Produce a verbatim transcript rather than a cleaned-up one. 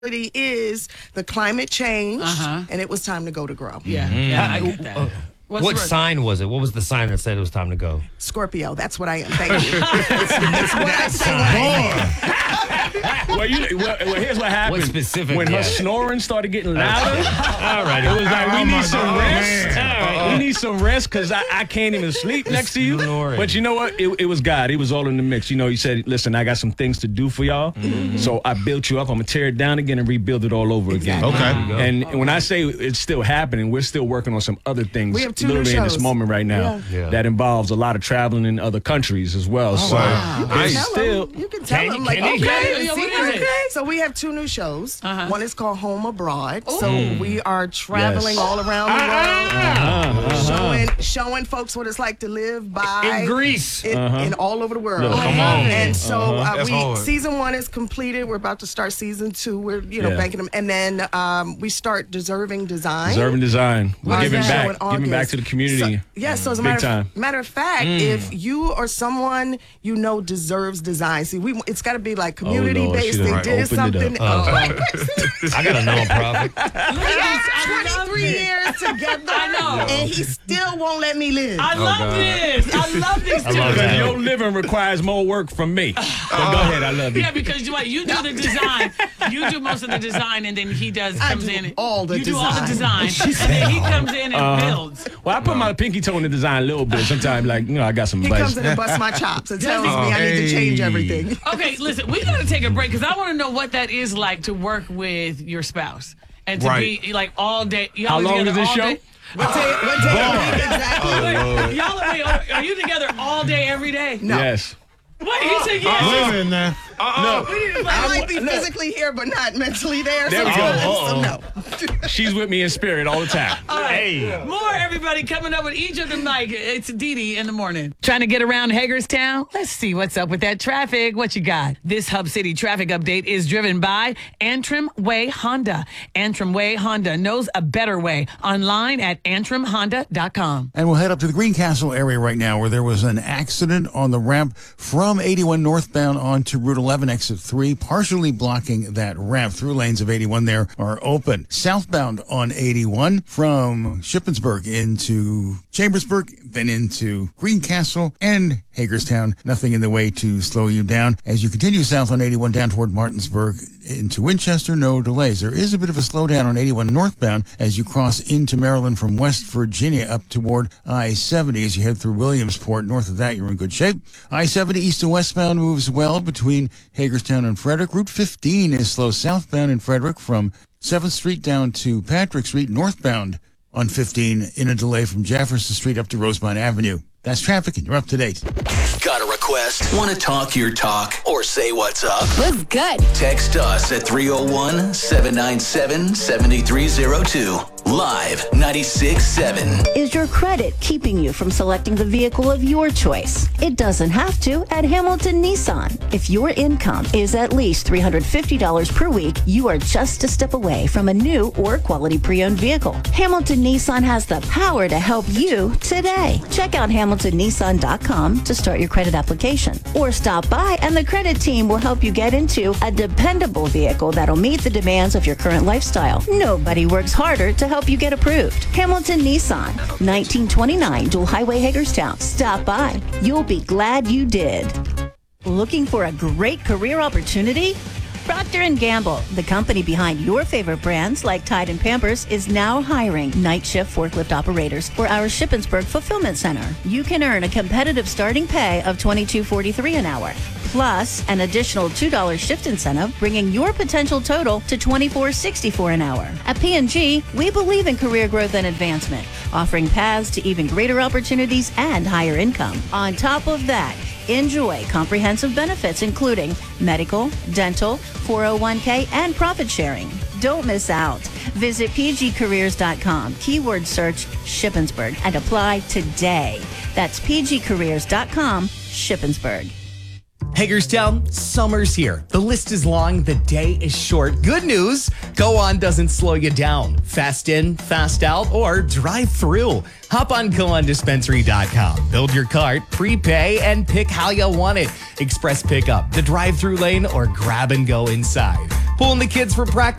is the climate change, uh-huh. and it was time to go to grow. Yeah, mm-hmm. yeah, I get that. Uh, what sign was it? What was the sign that said it was time to go? Scorpio. That's what I am. Thank you. That's what I say. Well, you, well, well, here's what happened. What specific, when yeah. her snoring started getting louder, all right, it was like, we oh need some God, rest. right. We need some rest because I, I can't even sleep next to you. Snoring. But you know what? It, it was God. It was all in the mix. You know, he said, listen, I got some things to do for y'all. Mm-hmm. So I built you up. I'm going to tear it down again and rebuild it all over exactly. again. Okay. And when I say it's still happening, we're still working on some other things we have two literally new in this shows. moment right now yeah. Yeah. that involves a lot of traveling in other countries as well. Oh, so wow. you, can still, you can tell can them, you, like, can okay, you? see, Yeah, what is okay. So we have two new shows. Uh-huh. One is called Home Abroad. Ooh. So we are traveling Yes. all around the world, uh-huh, uh-huh. showing showing folks what it's like to live by in Greece, in, uh-huh. in all over the world. Look, come on. And so Uh-huh. uh, That's we hard. season one is completed. We're about to start season two. We're you know Yeah. banking them, and then um, we start Deserving Design. Deserving Design. We're Our giving show back, in giving back August. to the community. So, yeah, so as a Big matter, time. Of, matter of fact, Mm. if you or someone you know deserves design, see, we it's got to be like community Lord, based. she They done did opened it something. up. Oh, I got a nonprofit. twenty-three years together, I know. and he still won't let me live. I love God. this. I love this too. love Because that. your living requires more work from me. But go ahead, I love you. Yeah, because you, what, you do the design. You do most of the design, and then he does I comes do in. all the you do all the design. design, and then he comes in and Uh-huh. builds. Well, I put my pinky toe in the design a little bit. Sometimes, like, you know, I got some He advice. comes in and busts my chops and tells me he? I need to change Hey. everything. Okay, listen, we got to take a break because I want to know what that is like to work with your spouse and to Right. be like all day. Y'all How are long together is this all show? day? What day? What day? of the week exactly? Wait, y'all are, wait, are, are you together all day, every day? No. Yes. Wait, he said yes. Wait a minute now. No. I might be look. physically here, but not mentally there. There we go. sometimes, Uh-oh. So no. She's with me in spirit all the time. All right. Hey. More everybody coming up with each of them like it's Dee Dee in the morning. Trying to get around Hagerstown? Let's see what's up with that traffic. What you got? This Hub City traffic update is driven by Antrim Way Honda. Antrim Way Honda knows a better way. Online at antrim honda dot com. And we'll head up to the Greencastle area right now where there was an accident on the ramp from eighty-one northbound onto Route eleven exit three, partially blocking that ramp. Through lanes of eighty-one there are open. Southbound on eighty-one from Shippensburg into Chambersburg, then into Greencastle and Hagerstown. Nothing in the way to slow you down. As you continue south on eighty-one down toward Martinsburg into Winchester, no delays. There is a bit of a slowdown on eighty-one northbound as you cross into Maryland from West Virginia up toward I seventy. As you head through Williamsport, north of that, you're in good shape. I seventy east to westbound moves well between Hagerstown and Frederick. Route fifteen is slow southbound in Frederick from seventh Street down to Patrick Street, northbound on fifteen in a delay from Jefferson Street up to Rosemont Avenue. That's traffic, and you're up to date. Got a request? Want to talk your talk or say what's up? What's good? Text us at three oh one, seven nine seven, seven three oh two. Live ninety-six seven. Is your credit keeping you from selecting the vehicle of your choice? It doesn't have to at Hamilton Nissan. If your income is at least three hundred fifty dollars per week, you are just a step away from a new or quality pre-owned vehicle. Hamilton Nissan has the power to help you today. Check out hamilton nissan dot com to start your credit application, or stop by and the credit team will help you get into a dependable vehicle that'll meet the demands of your current lifestyle. Nobody works harder to help you get approved. Hamilton Nissan, nineteen twenty-nine Dual Highway, Hagerstown. Stop by. You'll be glad you did. Looking for a great career opportunity? Procter and Gamble, the company behind your favorite brands like Tide and Pampers, is now hiring night shift forklift operators for our Shippensburg Fulfillment Center. You can earn a competitive starting pay of twenty-two forty-three an hour, plus an additional two dollars shift incentive, bringing your potential total to twenty-four sixty-four an hour. At P and G, we believe in career growth and advancement, offering paths to even greater opportunities and higher income. On top of that, enjoy comprehensive benefits including medical, dental, four oh one k, and profit sharing. Don't miss out. Visit p g careers dot com, keyword search Shippensburg, and apply today. That's p g careers dot com, Shippensburg. Hagerstown, summer's here. The list is long, the day is short. Good news, Go On doesn't slow you down. Fast in, fast out, or drive through. Hop on go on dispensary dot com. Build your cart, prepay, and pick how you want it. Express pickup, the drive-through lane, or grab and go inside. pulling the kids for practice.